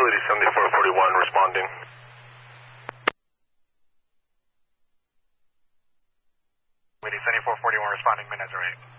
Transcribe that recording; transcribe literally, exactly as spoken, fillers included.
Utility seventy-four forty-one responding. Utility seventy-four forty-one responding, minutes are eight.